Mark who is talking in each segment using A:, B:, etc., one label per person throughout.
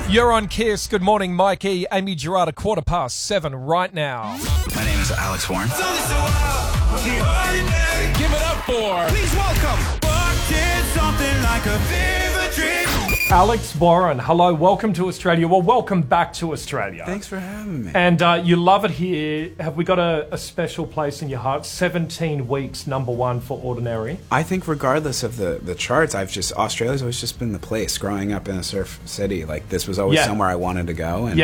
A: You're on Kiss. Good morning, Mikey. Amy Gerard, 7:15 right now.
B: My name is Alex Warren.
C: Give it up for, please welcome, something like a fever dream.
A: Alex Warren, hello, welcome to Australia. Well, welcome back to Australia.
B: Thanks for having me.
A: And you love it here. Have we got a special place in your heart? 17 weeks, #1 for Ordinary.
B: I think regardless of the charts, Australia's always just been the place. Growing up in a surf city, like this was always somewhere I wanted to go. And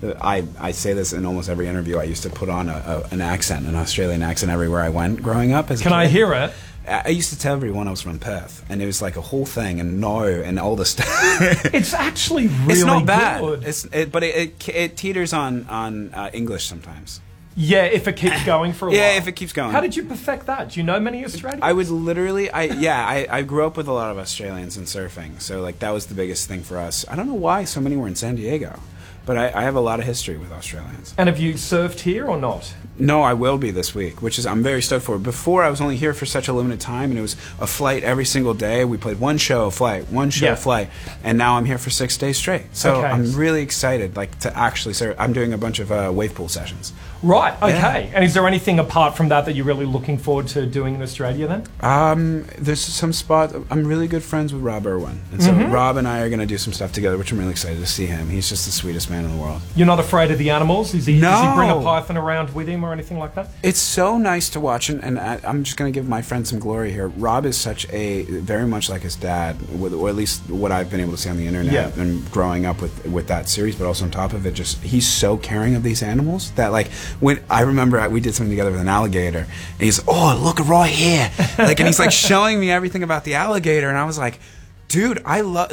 B: I say this in almost every interview. I used to put on an accent, an Australian accent everywhere I went growing up.
A: Can I hear it?
B: I used to tell everyone I was from Perth, and it was like a whole thing, and all the stuff.
A: It's actually really
B: it's not bad.
A: Good.
B: But it teeters on English sometimes.
A: Yeah, if it keeps going for a while.
B: Yeah, if it keeps going.
A: How did you perfect that? Do you know many Australians?
B: I would literally, I grew up with a lot of Australians in surfing, so like that was the biggest thing for us. I don't know why so many were in San Diego, but I have a lot of history with Australians.
A: And have you surfed here or not?
B: No, I will be this week, which is I'm very stoked for. Before, I was only here for such a limited time, and it was a flight every single day. We played one show, flight, flight, and now I'm here for 6 days straight. So I'm really excited, like to actually surf. I'm doing a bunch of wave pool sessions.
A: Right. Okay. Yeah. And is there anything apart from that you're really looking forward to doing in Australia then?
B: There's some spots. I'm really good friends with Rob Irwin, and so Rob and I are going to do some stuff together, which I'm really excited to see him. He's just the sweetest man in the world.
A: You're not afraid of the animals? Does he bring a python around with him or anything like that?
B: It's so nice to watch, and I'm just going to give my friend some glory here. Rob is very much like his dad, or at least what I've been able to see on the internet and growing up with that series, but also on top of it, he's so caring of these animals that like, when I remember we did something together with an alligator, and he's, oh, look right here, like, and he's like showing me everything about the alligator, and I was like, dude,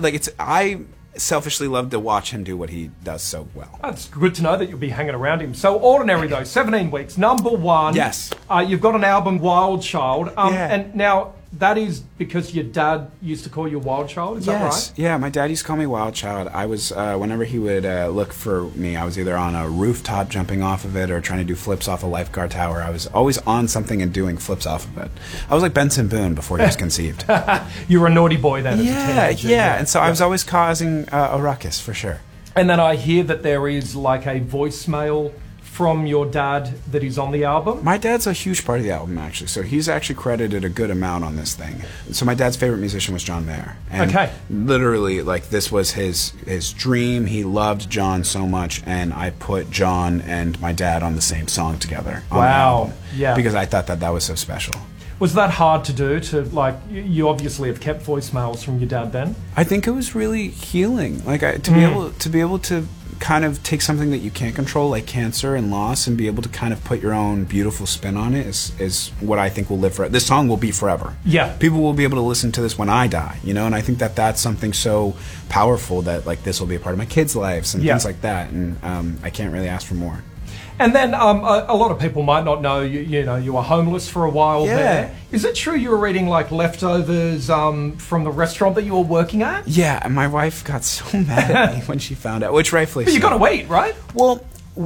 B: I selfishly love to watch him do what he does so well.
A: That's good to know that you'll be hanging around him. So Ordinary though, 17 weeks, #1.
B: Yes.
A: You've got an album, Wild Child, and now that is because your dad used to call you Wild Child, is that right?
B: Yeah, my dad used to call me Wild Child. I was, whenever he would look for me, I was either on a rooftop jumping off of it or trying to do flips off a lifeguard tower. I was always on something and doing flips off of it. I was like Benson Boone before he was conceived.
A: You were a naughty boy then as a teenager.
B: Yeah, and so I was always causing a ruckus, for sure.
A: And then I hear that there is like a voicemail from your dad that is on the album?
B: My dad's a huge part of the album, actually. So he's actually credited a good amount on this thing. So my dad's favorite musician was John Mayer. And literally, like, this was his dream. He loved John so much, and I put John and my dad on the same song together.
A: Wow. Yeah.
B: Because I thought that was so special.
A: Was that hard to do? You obviously have kept voicemails from your dad then?
B: I think it was really healing. Like, to be able to kind of take something that you can't control, like cancer and loss, and be able to kind of put your own beautiful spin on it is what I think will live forever. This song will be forever. Yeah. People will be able to listen to this when I die, you know, and I think that that's something so powerful that, like, this will be a part of my kids' lives and things like that, and I can't really ask for more.
A: And then a lot of people might not know, you were homeless for a while there. Is it true you were eating like leftovers from the restaurant that you were working at?
B: Yeah, and my wife got so mad at me when she found out, which rightfully so.
A: But you got to wait, right?
B: Well,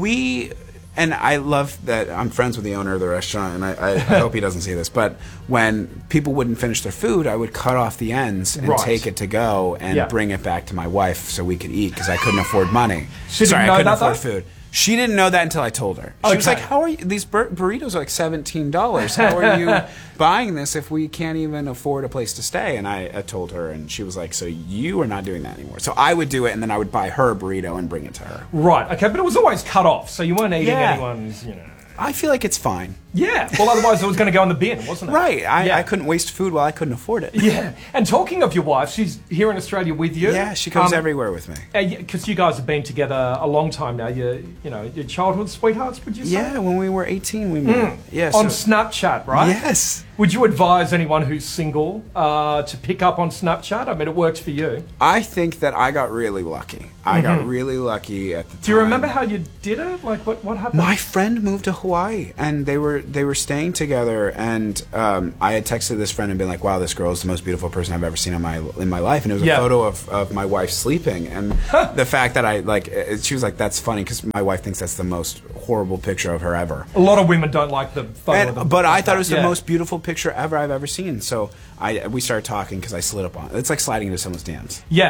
B: and I love that I'm friends with the owner of the restaurant, and I hope he doesn't see this, but when people wouldn't finish their food, I would cut off the ends and take it to go and bring it back to my wife so we could eat, because I couldn't afford money. I couldn't afford food. She didn't know that until I told her. She was like, how are you? These burritos are like $17. How are you buying this if we can't even afford a place to stay? And I told her, and she was like, so you are not doing that anymore. So I would do it, and then I would buy her a burrito and bring it to her.
A: Right, okay, but it was always cut off, so you weren't eating anyone's,
B: I feel like it's fine.
A: Yeah, well, otherwise it was going to go in the bin, wasn't it?
B: Right, I couldn't waste food while I couldn't afford it.
A: Yeah, and talking of your wife, she's here in Australia with you.
B: Yeah, she comes everywhere with me.
A: Because you guys have been together a long time now. Your childhood sweethearts, would you say?
B: Yeah, when we were 18, we met. Yeah,
A: on Snapchat, right?
B: Yes.
A: Would you advise anyone who's single to pick up on Snapchat? I mean, it worked for you.
B: I think that I got really lucky. I got really lucky at the time.
A: Do you remember how you did it? Like, what happened?
B: My friend moved to Hawaii, and they were staying together, and I had texted this friend and been like, wow, this girl is the most beautiful person I've ever seen in my life, and it was a photo of my wife sleeping, and the fact that she was like, that's funny, because my wife thinks that's the most horrible picture of her ever.
A: A lot of women don't like the photo.
B: But I thought it was the most beautiful picture ever I've ever seen, so we started talking because I slid up on it. It's like sliding into someone's DMs.
A: Yeah.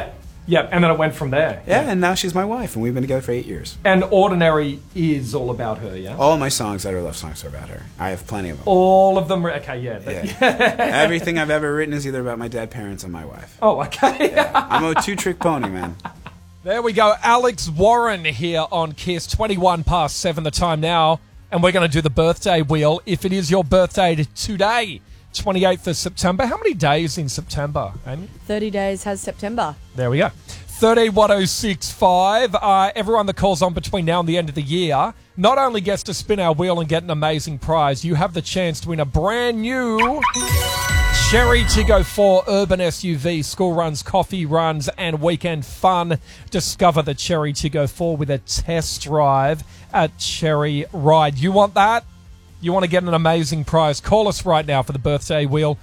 A: Yeah, and then it went from there.
B: Yeah, and now she's my wife, and we've been together for 8 years.
A: And Ordinary is all about her, yeah?
B: All my songs that are love songs are about her. I have plenty of them.
A: All of them? Okay, yeah.
B: Everything I've ever written is either about my dead parents or my wife.
A: Oh, okay.
B: Yeah. I'm a two-trick pony, man.
A: There we go. Alex Warren here on KISS, 7:21 the time now. And we're going to do the birthday wheel. If it is your birthday today, 28th of September. How many days in September, Amy?
D: 30 days has September.
A: There we go. 131065. Everyone that calls on between now and the end of the year not only gets to spin our wheel and get an amazing prize, you have the chance to win a brand new Cherry Tiggo 4 urban SUV, school runs, coffee runs, and weekend fun. Discover the Cherry Tiggo 4 with a test drive at Cherry Ride. You want that? You want to get an amazing prize? Call us right now for the birthday wheel.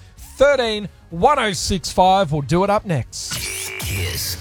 A: 131065. We'll do it up next.
E: KISS.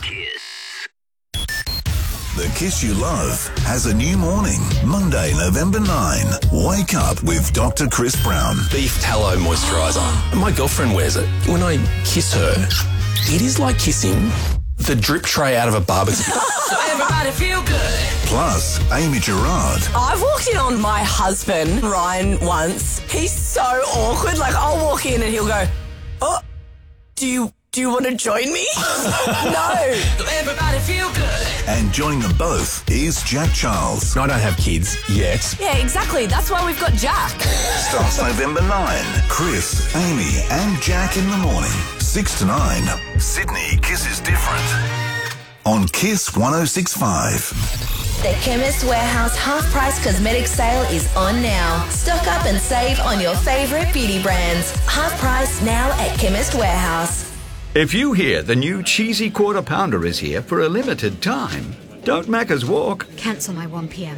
E: The KISS you love has a new morning. Monday, November 9. Wake up with Dr. Chris Brown.
F: Beef Tallow Moisturiser. My girlfriend wears it. When I kiss her, it is like kissing the drip tray out of a barbecue.
G: Everybody feel good.
E: Plus, Amy Gerard.
G: I've walked in on my husband, Ryan, once. He's so awkward. Like, I'll walk in and he'll go, oh, do you want to join me? No. Everybody feel good.
E: And joining them both is Jack Charles.
F: I don't have kids yet.
G: Yeah, exactly. That's why we've got Jack.
E: Starts November 9. Chris, Amy, and Jack in the morning. 6 to 9. Sydney kisses different. On KISS 106.5.
H: The Chemist Warehouse half-price cosmetic sale is on now. Stock up and save on your favourite beauty brands. Half price now at Chemist Warehouse.
I: If you hear the new cheesy quarter pounder is here for a limited time, don't Macca's walk.
J: Cancel my 1 p.m.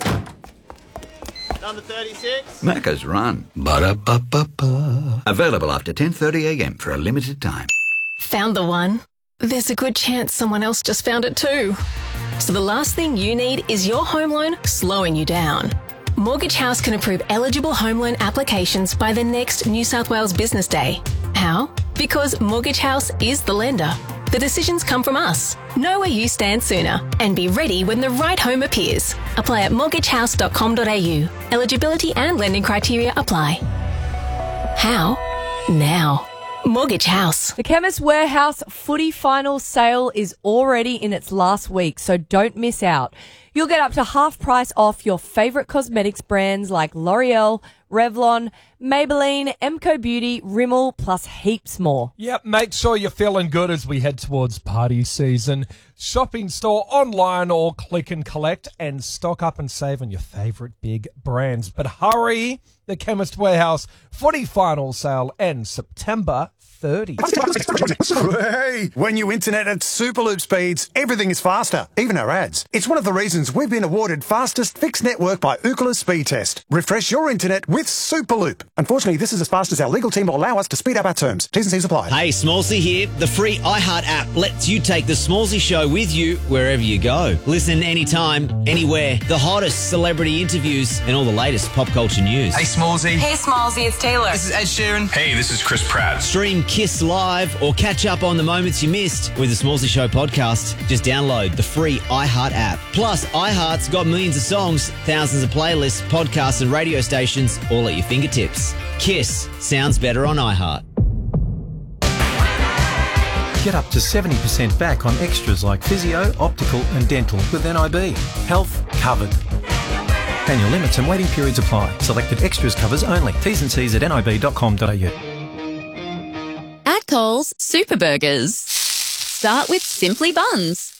K: Number 36.
I: Macca's run. Ba-da-ba-ba-ba. Available after 10:30 a.m. for a limited time.
L: Found the one? There's a good chance someone else just found it too. So the last thing you need is your home loan slowing you down. Mortgage House can approve eligible home loan applications by the next New South Wales Business Day. How? Because Mortgage House is the lender. The decisions come from us. Know where you stand sooner and be ready when the right home appears. Apply at mortgagehouse.com.au. Eligibility and lending criteria apply. How? Now. Mortgage House.
D: The Chemist Warehouse footy final sale is already in its last week, so don't miss out. You'll get up to half price off your favourite cosmetics brands like L'Oreal, Revlon, Maybelline, Emco Beauty, Rimmel, plus heaps more.
A: Yep, make sure you're feeling good as we head towards party season. Shop in store, online, or click and collect, and stock up and save on your favourite big brands. But hurry, the Chemist Warehouse footy final sale ends September 30.
M: Hey, when you internet at Superloop speeds, everything is faster, even our ads. It's one of the reasons we've been awarded fastest fixed network by Ookla Speed Test. Refresh your internet with Superloop. Unfortunately, this is as fast as our legal team will allow us to speed up our terms. T's and C's apply.
N: Hey, Smallsy here. The free iHeart app lets you take the Smallsy show with you wherever you go. Listen anytime, anywhere. The hottest celebrity interviews and all the latest pop culture news.
O: Hey, Smallsy.
G: Hey, Smallsy, it's Taylor.
O: This is Ed Sheeran. Hey, this is Chris Pratt.
N: Stream KISS Live or catch up on the moments you missed with the Smallsy Show podcast. Just download the free iHeart app. Plus, iHeart's got millions of songs, thousands of playlists, podcasts and radio stations all at your fingertips. KISS sounds better on iHeart.
P: Get up to 70% back on extras like physio, optical and dental with NIB. Health covered. Annual limits and waiting periods apply. Selected extras covers only. T's and C's at nib.com.au.
Q: At Coles, Super Burgers. Start with Simply Buns.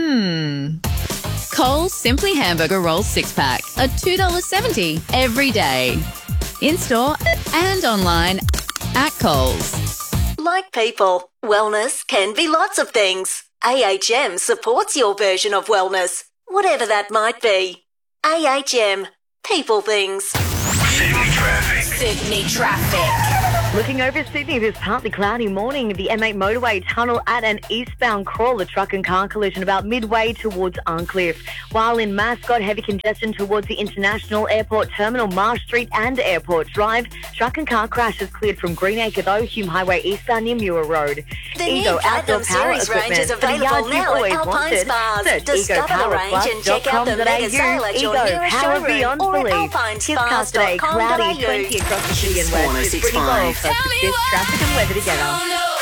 Q: Coles Simply Hamburger Rolls 6-pack are $2.70 every day. In-store and online at Coles.
H: Like people, wellness can be lots of things. AHM supports your version of wellness, whatever that might be. AHM, people things.
E: Sydney traffic.
H: Sydney traffic.
J: Looking over Sydney this partly cloudy morning, the M8 motorway tunnel at an eastbound crawl, a truck and car collision about midway towards Arncliffe. While in Mascot, heavy congestion towards the International Airport Terminal, Marsh Street and Airport Drive. Truck and car crash is cleared from Greenacre though, Hume Highway eastbound near Muir Road.
H: The new Platinum Series range is available now at Alpine Spas. Discover the range and check out the mega sale at your nearest showroom or at alpinespas.com.au.
J: 20 across the city and west. It's pretty low. This traffic and weather together.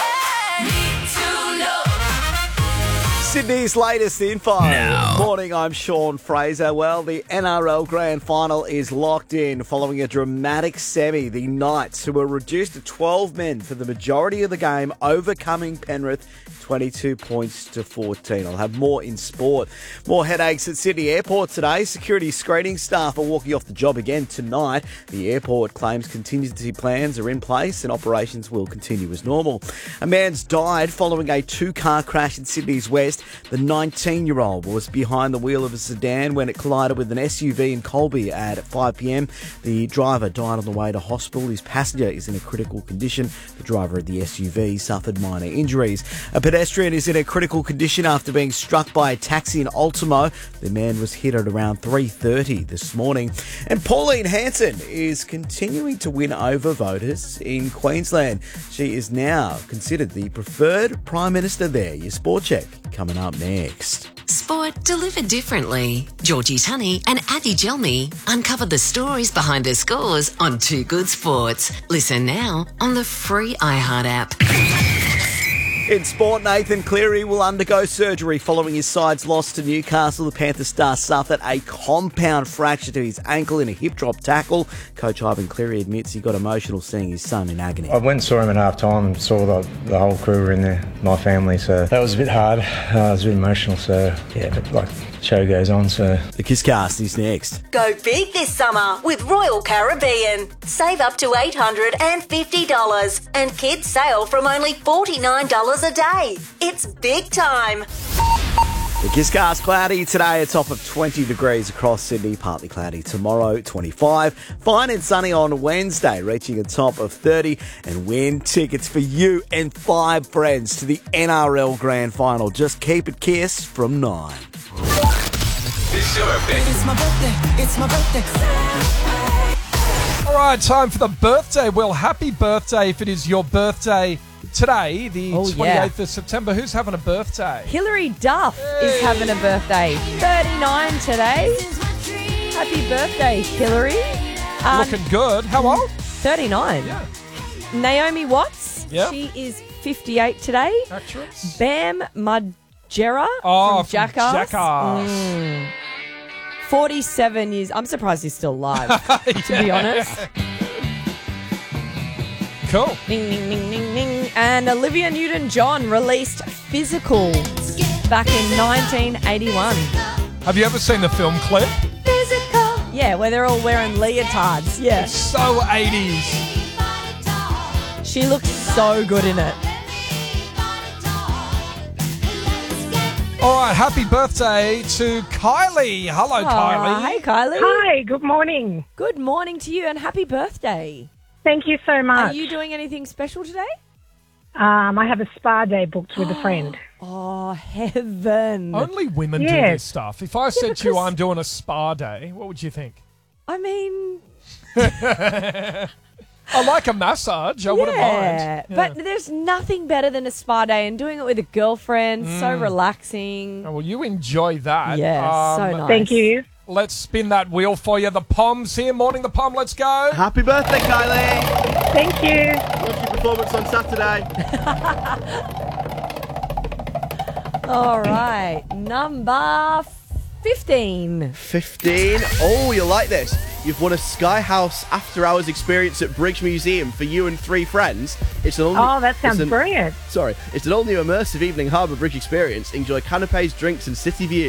K: Sydney's latest info.
N: Now.
K: Morning, I'm Sean Fraser. Well, the NRL Grand Final is locked in following a dramatic semi. The Knights, who were reduced to 12 men for the majority of the game, overcoming Penrith 22 points to 14. I'll have more in sport. More headaches at Sydney Airport today. Security screening staff are walking off the job again tonight. The airport claims contingency plans are in place and operations will continue as normal. A man's died following a two-car crash in Sydney's West. The 19-year-old was behind the wheel of a sedan when it collided with an SUV in Colby at 5 p.m. The driver died on the way to hospital. His passenger is in a critical condition. The driver of the SUV suffered minor injuries. A pedestrian is in a critical condition after being struck by a taxi in Ultimo. The man was hit at around 3:30 this morning. And Pauline Hanson is continuing to win over voters in Queensland. She is now considered the preferred Prime Minister there. Your Sport Check coming up next.
R: Sport delivered differently. Georgie Tunney and Avi Gelmi uncover the stories behind the scores on Too Good Sports. Listen now on the free iHeart app.
K: In sport, Nathan Cleary will undergo surgery following his side's loss to Newcastle. The Panther star suffered a compound fracture to his ankle in a hip drop tackle. Coach Ivan Cleary admits he got emotional seeing his son in agony.
S: I went and saw him at half time and saw the whole crew were in there, my family, so that was a bit hard. It was a bit emotional, so yeah, but like the show goes on, so.
K: The Kisscast is next.
H: Go big this summer with Royal Caribbean. Save up to $850 and kids sail from only $49 a day. It's big time.
K: The Kisscast cloudy today, a top of 20 degrees across Sydney, partly cloudy tomorrow, 25. Fine and sunny on Wednesday, reaching a top of 30. And win tickets for you and 5 friends to the NRL Grand Final. Just keep it Kiss from 9.
C: It's your birthday. It's my birthday. It's my birthday.
A: All right, time for the birthday. Well, happy birthday if it is your birthday today, the 28th of September. Who's having a birthday?
D: Hilary Duff is having a birthday. 39 today. Happy birthday, Hilary.
A: Looking good. How old?
D: 39.
A: Yeah.
D: Naomi Watts.
A: Yep.
D: She is 58 today.
A: Actress.
D: Bam Margera
A: from
D: Jackass.
A: Jackass.
D: 47 years. I'm surprised he's still alive, to be honest.
A: Cool.
D: Ding, ding, ding, ding, ding. And Olivia Newton-John released Physical back in 1981.
A: Have you ever seen the film clip?
D: Physical. Yeah, where they're all wearing leotards. Yeah.
A: So 80s.
D: She looks so good in it.
A: All right, happy birthday to Kylie. Hello, Kylie.
D: Hey, Kylie.
T: Hi, good morning.
D: Good morning to you and happy birthday.
T: Thank you so much.
D: Are you doing anything special today?
T: I have a spa day booked with a friend.
D: Oh, heaven.
A: Only women do this stuff. If I said to you I'm doing a spa day, what would you think?
D: I mean...
A: I like a massage. I wouldn't mind.
D: Yeah, but there's nothing better than a spa day and doing it with a girlfriend. So relaxing.
A: Oh, well, you enjoy that.
D: Yeah, so nice.
T: Thank you.
A: Let's spin that wheel for you. The Pom's here. Morning, the Pom. Let's go.
K: Happy birthday, Kylie.
T: Thank you.
K: What's your performance on Saturday?
D: All right, number 15.
K: 15. Oh, you like this. You've won a Sky House After Hours experience at Briggs Museum for you and 3 friends. It's an
T: that sounds brilliant.
K: Sorry, it's an all-new immersive evening Harbour Bridge experience. Enjoy canapes, drinks and city views.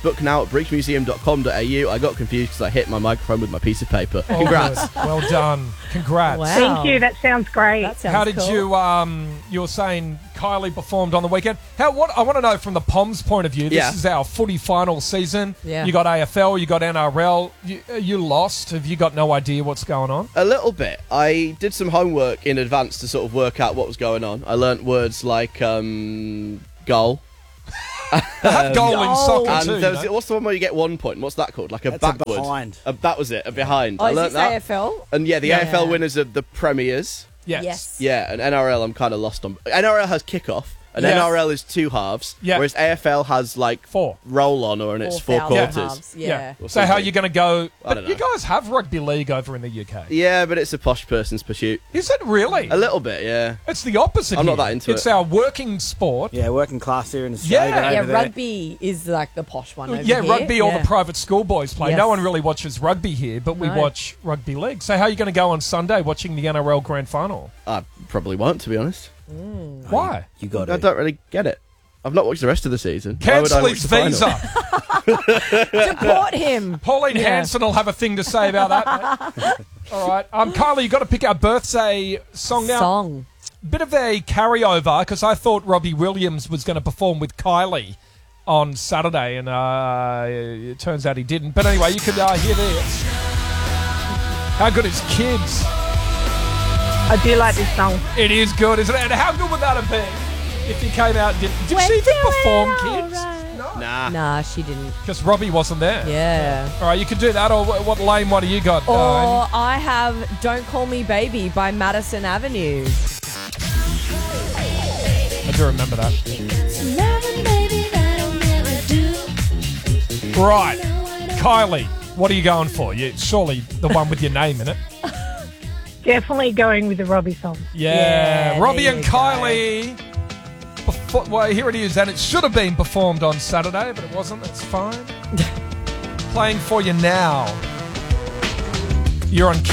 U: book now at brickmuseum.com.au. I got confused because I hit my microphone with my piece of paper. Congrats.
A: Well done. Congrats.
T: Wow. Thank you. That sounds great.
A: How did you were saying Kylie performed on the weekend. I want to know from the Poms point of view, this is our footy final season.
U: Yeah.
A: You got AFL, you got NRL. You lost. Have you got no idea what's going on?
U: A little bit. I did some homework in advance to sort of work out what was going on. I learnt words like goal.
A: They have goal in soccer too.
U: What's the one where you get 1 point? What's that called? Like a backward.
K: Behind.
U: That was it. A behind.
D: Oh,
U: I
D: is
U: learnt
D: this
U: that.
D: AFL?
U: And the AFL winners are the premiers.
A: Yes.
U: Yeah, and NRL I'm kind of lost on. NRL has kickoff. And NRL is 2 halves, whereas AFL has like
A: 4
U: roll on, or and it's 4 quarters.
D: Halves, yeah.
A: So how are you going to go?
U: I don't know.
A: You guys have rugby league over in the UK.
U: Yeah, but it's a posh person's pursuit.
A: Is it really?
U: A little bit, yeah.
A: It's the opposite.
U: I'm
A: here.
U: not that into
A: It's
U: it.
A: our working sport.
K: Yeah, working class here in Australia.
D: Yeah,
K: over there.
D: rugby is like the posh one over
A: Yeah,
D: here.
A: rugby all the private school boys play.
D: Yes.
A: No one really watches rugby here, but we
D: No.
A: watch rugby league. So how are you going to go on Sunday watching the NRL Grand Final?
U: I probably won't, to be honest.
A: Why?
K: You got
U: I
K: it.
U: don't really get it. I've not watched the rest of the season. Why would I
A: Cancel
U: watch
A: his
U: the final?
A: visa.
D: Deport him.
A: Pauline Hanson will have a thing to say about that. Mate. All right. Kylie, you got to pick our birthday song now. Bit of a carryover, because I thought Robbie Williams was going to perform with Kylie on Saturday, and it turns out he didn't. But anyway, you can hear this. How good is Kids?
T: I do like this song.
A: It is good, isn't it? And how good would that have been if he came out and did she even perform Kids?
U: Nah.
D: She didn't.
A: Because Robbie wasn't there.
D: Yeah.
A: All right, you can do that, or what lame one do you got?
D: Or I have Don't Call Me Baby by Madison Avenue.
A: I do remember that. Right. Kylie, what are you going for? Surely the one with your name in it.
T: Definitely going with the Robbie song.
A: Yeah, Robbie and Kylie. Well, here it is, and it should have been performed on Saturday, but it wasn't. That's fine. Playing for you now. You're on